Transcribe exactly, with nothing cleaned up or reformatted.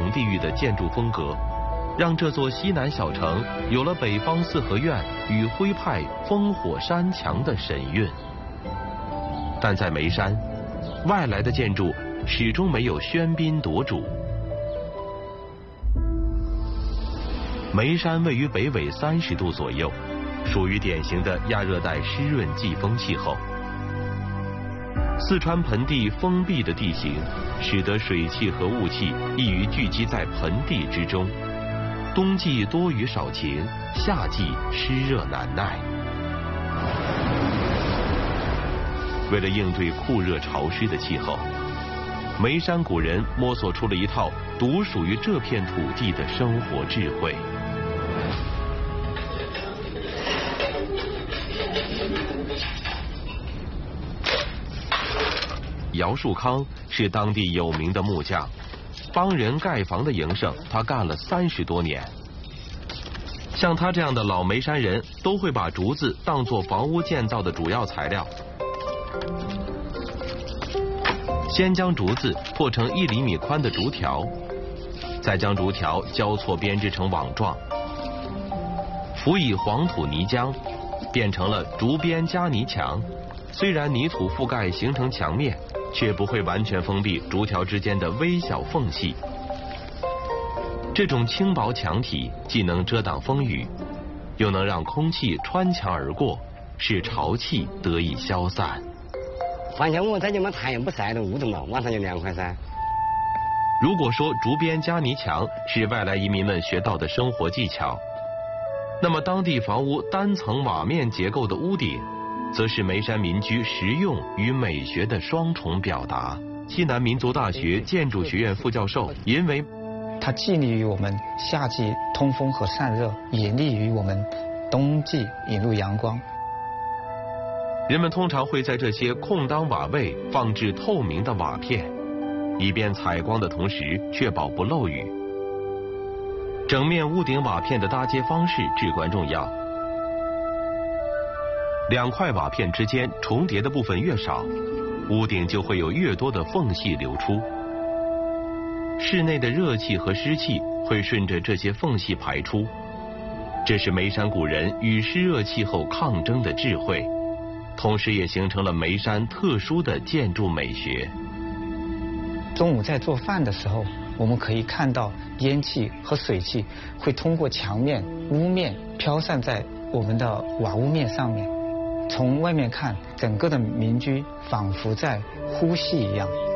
城地域的建筑风格，让这座西南小城有了北方四合院与徽派烽火山墙的神韵。但在眉山，外来的建筑始终没有喧宾夺主。眉山位于北纬三十度左右，属于典型的亚热带湿润季风气候。四川盆地封闭的地形，使得水汽和雾气易于聚集在盆地之中，冬季多雨少晴，夏季湿热难耐。为了应对酷热潮湿的气候，眉山古人摸索出了一套独属于这片土地的生活智慧。姚树康是当地有名的木匠，帮人盖房的营生他干了三十多年。像他这样的老眉山人都会把竹子当作房屋建造的主要材料。先将竹子破成一厘米宽的竹条，再将竹条交错编织成网状，辅以黄土泥浆，变成了竹编夹泥墙。虽然泥土覆盖形成墙面，却不会完全封闭竹条之间的微小缝隙。这种轻薄墙体既能遮挡风雨，又能让空气穿墙而过，使潮气得以消散。 反正我在你们太阳不晒的雾的嘛，晚上就凉快噻。 如果说竹编夹泥墙是外来移民们学到的生活技巧，那么当地房屋单层瓦面结构的屋顶，则是眉山民居实用与美学的双重表达。西南民族大学建筑学院副教授尹伟， 它既利于我们夏季通风和散热，也利于我们冬季引入阳光。 人们通常会在这些空当瓦位放置透明的瓦片，以便采光的同时确保不漏雨。整面屋顶瓦片的搭接方式至关重要，两块瓦片之间重叠的部分越少，屋顶就会有越多的缝隙流出，室内的热气和湿气会顺着这些缝隙排出。这是眉山古人与湿热气候抗争的智慧，同时也形成了眉山特殊的建筑美学。 中午在做饭的时候，我们可以看到烟气和水汽会通过墙面、屋面飘散在我们的瓦屋面上面。从外面看，整个的民居仿佛在呼吸一样。